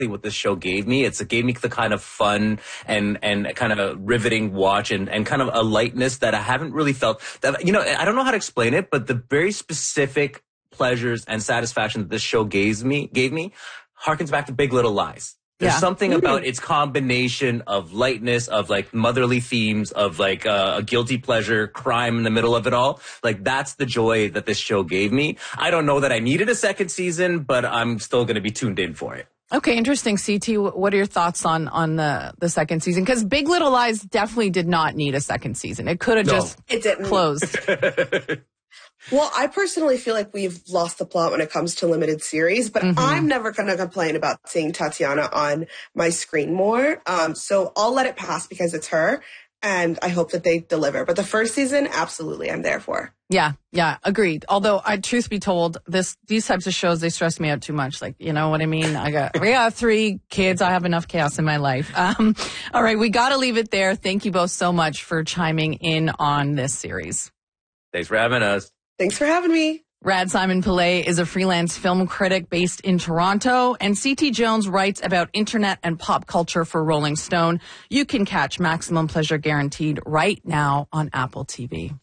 what this show gave me. It gave me the kind of fun and kind of riveting watch and kind of a lightness that I haven't really felt. That, you know, I don't know how to explain it, but the very specific pleasures and satisfaction that this show gave me harkens back to Big Little Lies. There's something about its combination of lightness, of like motherly themes, of like a guilty pleasure, crime in the middle of it all. Like that's the joy that this show gave me. I don't know that I needed a second season, but I'm still going to be tuned in for it. Okay, interesting. CT, what are your thoughts on the second season? Because Big Little Lies definitely did not need a second season. It could have just closed. Well, I personally feel like we've lost the plot when it comes to limited series, but I'm never going to complain about seeing Tatiana on my screen more. So I'll let it pass because it's her, and I hope that they deliver. But the first season, absolutely, I'm there for. Yeah, agreed. Although, truth be told, these types of shows, they stress me out too much. Like, you know what I mean? We got 3 kids. I have enough chaos in my life. All right, we got to leave it there. Thank you both so much for chiming in on this series. Thanks for having us. Thanks for having me. Rad Simon Pillay is a freelance film critic based in Toronto, and CT Jones writes about internet and pop culture for Rolling Stone. You can catch Maximum Pleasure Guaranteed right now on Apple TV.